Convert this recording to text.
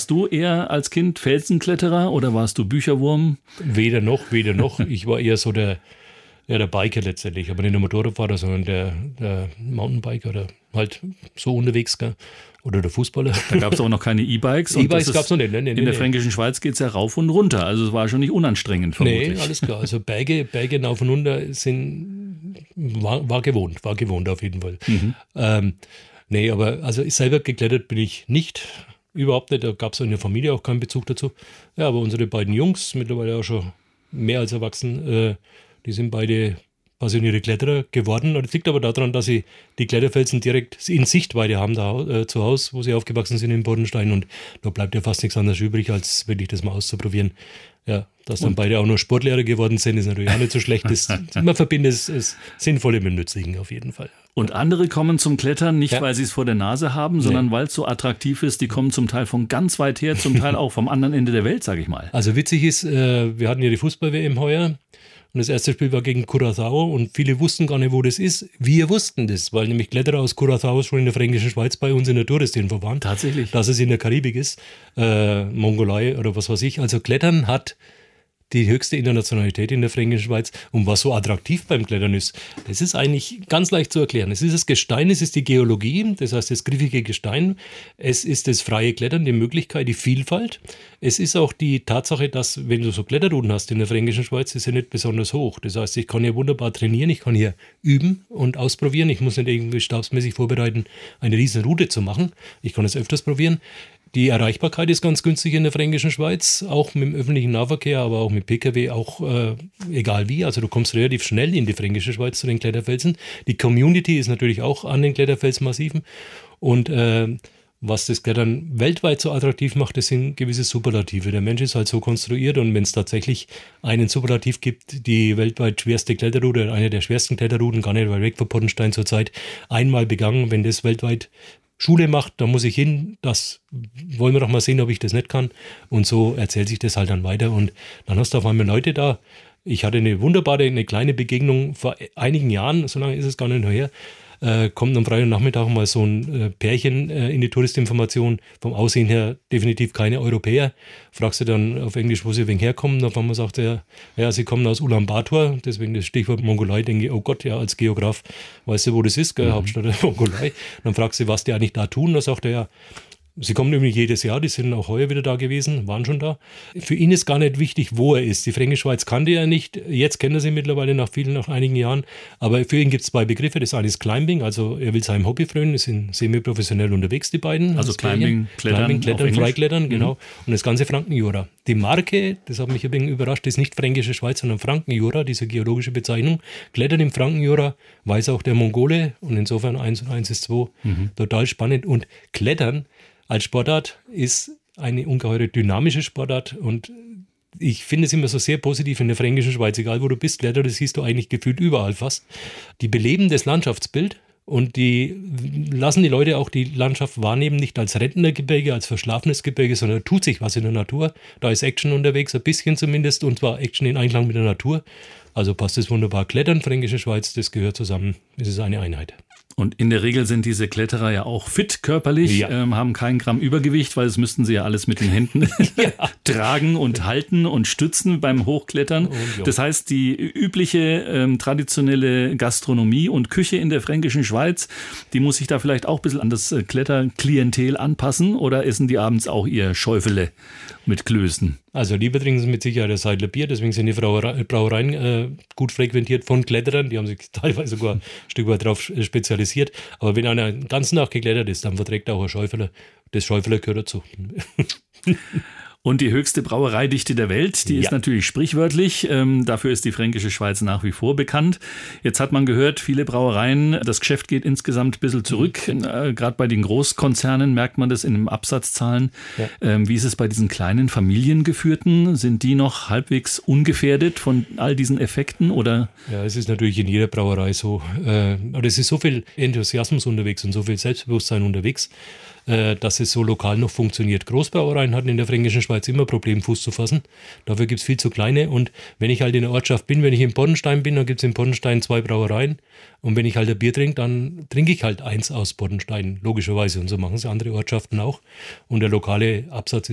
Warst du eher als Kind Felsenkletterer oder warst du Bücherwurm? Weder noch. Ich war eher so der Biker letztendlich, aber nicht der Motorradfahrer, sondern der Mountainbiker oder halt so unterwegs, gell? Oder der Fußballer. Da gab es auch noch keine E-Bikes. E-Bikes gab es noch nicht. Nee, in der Fränkischen Schweiz geht es ja rauf und runter, also es war schon nicht unanstrengend vermutlich. Nee, alles klar. Also Berge rauf und runter war gewohnt auf jeden Fall. Nee, aber also ich selber geklettert bin ich nicht, überhaupt nicht. Da gab es in der Familie auch keinen Bezug dazu. Ja, aber unsere beiden Jungs, mittlerweile auch schon mehr als erwachsen, die sind beide passionierte Kletterer geworden. Das liegt aber daran, dass sie die Kletterfelsen direkt in Sichtweite haben da zu Hause, wo sie aufgewachsen sind in Boddenstein. Und da bleibt ja fast nichts anderes übrig, als wirklich das mal auszuprobieren. Ja, dass dann beide auch noch Sportlehrer geworden sind, ist natürlich auch nicht so schlecht. Man verbindet das Sinnvolle mit dem Nützlichen auf jeden Fall. Und andere kommen zum Klettern nicht, weil sie es vor der Nase haben, sondern weil es so attraktiv ist. Die kommen zum Teil von ganz weit her, zum Teil auch vom anderen Ende der Welt, sage ich mal. Also witzig ist, wir hatten ja die Fußball-WM heuer. Und das erste Spiel war gegen Curaçao und viele wussten gar nicht, wo das ist. Wir wussten das, weil nämlich Kletterer aus Curaçao schon in der Fränkischen Schweiz bei uns in der Touristinfo waren. Tatsächlich. Dass es in der Karibik ist, Mongolei oder was weiß ich. Also Klettern hat die höchste Internationalität in der Fränkischen Schweiz. Und was so attraktiv beim Klettern ist, das ist eigentlich ganz leicht zu erklären. Es ist das Gestein, es ist die Geologie, das heißt das griffige Gestein. Es ist das freie Klettern, die Möglichkeit, die Vielfalt. Es ist auch die Tatsache, dass, wenn du so Kletterrouten hast in der Fränkischen Schweiz, ist ja nicht besonders hoch. Das heißt, ich kann hier wunderbar trainieren, ich kann hier üben und ausprobieren. Ich muss nicht irgendwie stabsmäßig vorbereiten, eine riesen Route zu machen. Ich kann es öfters probieren. Die Erreichbarkeit ist ganz günstig in der Fränkischen Schweiz, auch mit dem öffentlichen Nahverkehr, aber auch mit Pkw, auch egal wie. Also du kommst relativ schnell in die Fränkische Schweiz zu den Kletterfelsen. Die Community ist natürlich auch an den Kletterfelsmassiven. Und was das Klettern weltweit so attraktiv macht, das sind gewisse Superlative. Der Mensch ist halt so konstruiert und wenn es tatsächlich einen Superlativ gibt, die weltweit schwerste Kletterroute, eine der schwersten Kletterrouten, gar nicht weit weg von Boddenstein zurzeit, einmal begangen, wenn das weltweit Schule macht, da muss ich hin, das wollen wir doch mal sehen, ob ich das nicht kann. Und so erzählt sich das halt dann weiter und dann hast du auf einmal Leute da. Ich hatte eine kleine Begegnung vor einigen Jahren, so lange ist es gar nicht her, kommt am Freitagnachmittag mal so ein Pärchen in die Touristinformation, vom Aussehen her definitiv keine Europäer. Fragst du dann auf Englisch, wo sie wegen herkommen, auf einmal sagt er, ja, sie kommen aus Ulaanbaatar, deswegen das Stichwort Mongolei, denke ich, oh Gott, ja, als Geograf, weißt du, wo das ist, Hauptstadt der Mongolei. Dann fragst du, was die eigentlich da tun, da sagt er, ja, sie kommen nämlich jedes Jahr, die sind auch heuer wieder da gewesen, waren schon da. Für ihn ist gar nicht wichtig, wo er ist. Die Fränkische Schweiz kannte er nicht, jetzt kennt er sie mittlerweile nach einigen Jahren. Aber für ihn gibt es zwei Begriffe. Das eine ist Climbing, also er will seinem Hobby frönen, die sind semi-professionell unterwegs, die beiden. Also Climbing, Klettern, Freiklettern, genau. Und das ganze Frankenjura. Die Marke, das hat mich ein bisschen überrascht, ist nicht Fränkische Schweiz, sondern Frankenjura, diese geologische Bezeichnung. Klettern im Frankenjura weiß auch der Mongole und insofern 1 und 1 ist 2. Total spannend. Und Klettern als Sportart ist eine ungeheure dynamische Sportart und ich finde es immer so sehr positiv in der Fränkischen Schweiz, egal wo du bist, Kletter, das siehst du eigentlich gefühlt überall fast. Die beleben das Landschaftsbild und die lassen die Leute auch die Landschaft wahrnehmen, nicht als Rentnergebirge, als verschlafenes Gebirge, sondern da tut sich was in der Natur. Da ist Action unterwegs, ein bisschen zumindest, und zwar Action in Einklang mit der Natur. Also passt es wunderbar. Klettern, Fränkische Schweiz, das gehört zusammen. Es ist eine Einheit. Und in der Regel sind diese Kletterer ja auch fit körperlich, haben kein Gramm Übergewicht, weil das müssten sie ja alles mit den Händen tragen und halten und stützen beim Hochklettern. Das heißt, die übliche traditionelle Gastronomie und Küche in der Fränkischen Schweiz, die muss sich da vielleicht auch ein bisschen an das Kletterklientel anpassen, oder essen die abends auch ihr Schäufele mit Klößen? Also lieber trinken sie mit Sicherheit das Seidler Bier, deswegen sind die Brauereien gut frequentiert von Kletterern, die haben sich teilweise sogar ein Stück weit drauf spezialisiert. Aber wenn einer den ganzen Tag geklettert ist, dann verträgt er auch ein Schäufeler. Das Schäufeler gehört dazu. Und die höchste Brauereidichte der Welt, die ist natürlich sprichwörtlich. Dafür ist die Fränkische Schweiz nach wie vor bekannt. Jetzt hat man gehört, viele Brauereien, das Geschäft geht insgesamt ein bisschen zurück. Gerade bei den Großkonzernen merkt man das in den Absatzzahlen. Ja. Wie ist es bei diesen kleinen familiengeführten? Sind die noch halbwegs ungefährdet von all diesen Effekten? Oder? Ja, es ist natürlich in jeder Brauerei so. Aber es ist so viel Enthusiasmus unterwegs und so viel Selbstbewusstsein unterwegs, dass es so lokal noch funktioniert. Großbrauereien hatten in der Fränkischen Schweiz immer Probleme, Fuß zu fassen. Dafür gibt es viel zu kleine. Und wenn ich halt in der Ortschaft bin, wenn ich in Boddenstein bin, dann gibt es in Boddenstein 2 Brauereien. Und wenn ich halt ein Bier trinke, dann trinke ich halt eins aus Boddenstein, logischerweise. Und so machen es andere Ortschaften auch. Und der lokale Absatz